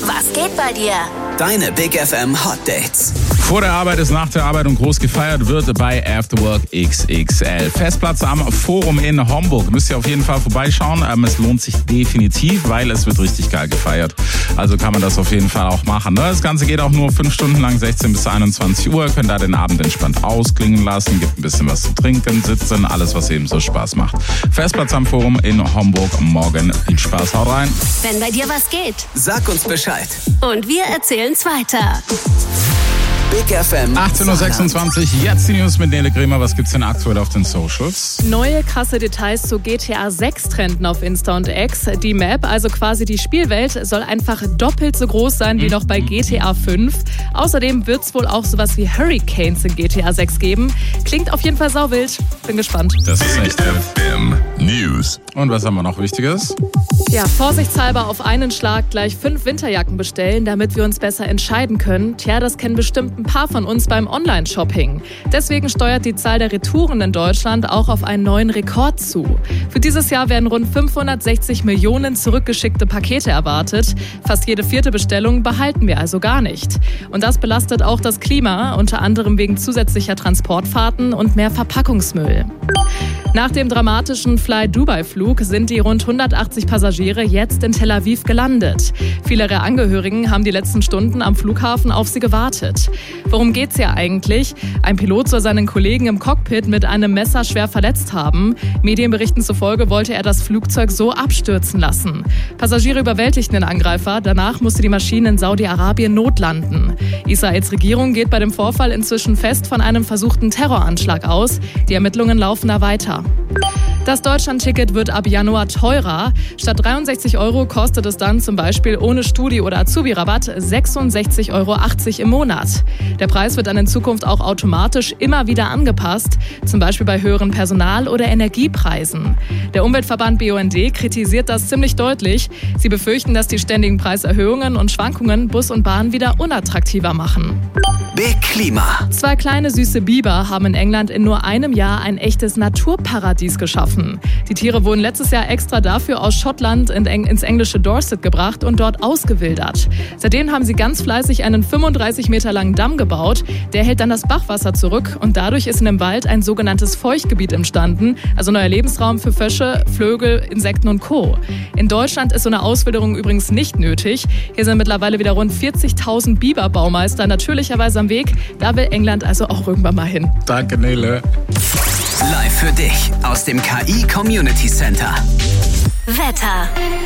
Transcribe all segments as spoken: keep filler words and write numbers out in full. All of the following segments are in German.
Was geht bei dir? Deine Big F M Hot Dates. Vor der Arbeit ist nach der Arbeit und groß gefeiert wird bei Afterwork X X L. Festplatz am Forum in Homburg. Müsst ihr auf jeden Fall vorbeischauen. Ähm, es lohnt sich definitiv, weil es wird richtig geil gefeiert. Also kann man das auf jeden Fall auch machen. Das Ganze geht auch nur fünf Stunden lang, sechzehn bis einundzwanzig Uhr. Könnt da den Abend entspannt ausklingen lassen. Gibt ein bisschen was zu trinken, sitzen, alles was eben so Spaß macht. Festplatz am Forum in Homburg. Morgen viel Spaß, haut rein. Wenn bei dir was geht, Sag uns Bescheid. und wir erzählen's weiter. Big F M. achtzehn Uhr sechsundzwanzig, jetzt die News mit Nele Kremer. Was gibt's denn aktuell auf den Socials? Neue krasse Details zu G T A sechs trenden auf Insta und X. Die Map, also quasi die Spielwelt, soll einfach doppelt so groß sein wie noch bei G T A fünf. Außerdem wird es wohl auch sowas wie Hurricanes in G T A sechs geben. Klingt auf jeden Fall sauwild. Bin gespannt. Das ist echt F M News. Und was haben wir noch Wichtiges? Ja, vorsichtshalber auf einen Schlag gleich fünf Winterjacken bestellen, damit wir uns besser entscheiden können. Tja, das kennen bestimmt ein paar von uns beim Online-Shopping. Deswegen steuert die Zahl der Retouren in Deutschland auch auf einen neuen Rekord zu. Für dieses Jahr werden rund fünfhundertsechzig Millionen zurückgeschickte Pakete erwartet. Fast jede vierte Bestellung behalten wir also gar nicht. Und das belastet auch das Klima, unter anderem wegen zusätzlicher Transportfahrten und mehr Verpackungsmüll. Nach dem dramatischen Fly-Dubai-Flug sind die rund hundertachtzig Passagiere jetzt in Tel Aviv gelandet. Viele ihrer Angehörigen haben die letzten Stunden am Flughafen auf sie gewartet. Worum geht's hier eigentlich? Ein Pilot soll seinen Kollegen im Cockpit mit einem Messer schwer verletzt haben. Medienberichten zufolge wollte er das Flugzeug so abstürzen lassen. Passagiere überwältigten den Angreifer. Danach musste die Maschine in Saudi-Arabien notlanden. Israels Regierung geht bei dem Vorfall inzwischen fest von einem versuchten Terroranschlag aus. Die Ermittlungen laufen da weiter. Das Deutschland-Ticket wird ab Januar teurer. Statt dreiundsechzig Euro kostet es dann zum Beispiel ohne Studi- oder Azubi-Rabatt sechsundsechzig Euro achtzig im Monat. Der Preis wird dann in Zukunft auch automatisch immer wieder angepasst, zum Beispiel bei höheren Personal- oder Energiepreisen. Der Umweltverband B U N D kritisiert das ziemlich deutlich. Sie befürchten, dass die ständigen Preiserhöhungen und Schwankungen Bus und Bahn wieder unattraktiver machen. Big Klima. Zwei kleine süße Biber haben in England in nur einem Jahr ein echtes Naturparadies geschaffen. Die Tiere wurden letztes Jahr extra dafür aus Schottland in Eng- ins englische Dorset gebracht und dort ausgewildert. Seitdem haben sie ganz fleißig einen fünfunddreißig Meter langen Damm gebaut. Der hält dann das Bachwasser zurück und dadurch ist in dem Wald ein sogenanntes Feuchtgebiet entstanden, also neuer Lebensraum für Frösche, Vögel, Insekten und Co. In Deutschland ist so eine Auswilderung übrigens nicht nötig. Hier sind mittlerweile wieder rund vierzigtausend Biberbaumeister natürlicherweise am Weg. Da will England also auch irgendwann mal hin. Danke, Nele. Live für dich aus dem K I Community Center. Wetter.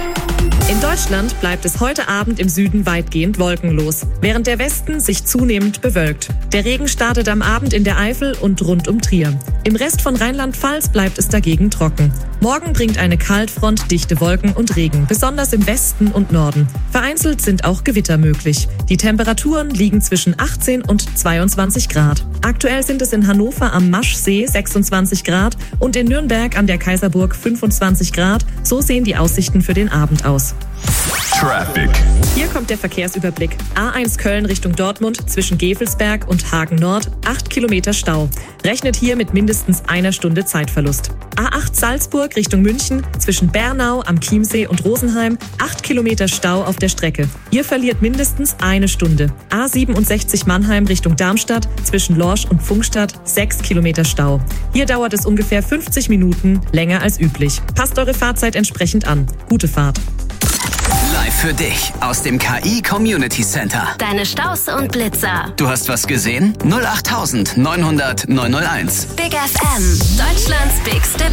In Deutschland bleibt es heute Abend im Süden weitgehend wolkenlos, während der Westen sich zunehmend bewölkt. Der Regen startet am Abend in der Eifel und rund um Trier. Im Rest von Rheinland-Pfalz bleibt es dagegen trocken. Morgen bringt eine Kaltfront dichte Wolken und Regen, besonders im Westen und Norden. Vereinzelt sind auch Gewitter möglich. Die Temperaturen liegen zwischen achtzehn und zweiundzwanzig Grad. Aktuell sind es in Hannover am Maschsee sechsundzwanzig Grad und in Nürnberg an der Kaiserburg fünfundzwanzig Grad. So sehen die Aussichten für den Abend aus. Traffic. Hier kommt der Verkehrsüberblick. A eins Köln Richtung Dortmund zwischen Gevelsberg und Hagen Nord, acht Kilometer Stau. Rechnet hier mit mindestens einer Stunde Zeitverlust. A acht Salzburg Richtung München zwischen Bernau am Chiemsee und Rosenheim, acht Kilometer Stau auf der Strecke. Ihr verliert mindestens eine Stunde. A siebenundsechzig Mannheim Richtung Darmstadt zwischen Lorsch und Pfungstadt, sechs Kilometer Stau. Hier dauert es ungefähr fünfzig Minuten länger als üblich. Passt eure Fahrzeit entsprechend an. Gute Fahrt. Live für dich aus dem K I Community Center. Deine Staus und Blitzer. Du hast was gesehen? null acht neunhundert neunhundert neunhunderteins. Big F M. Deutschlands bigste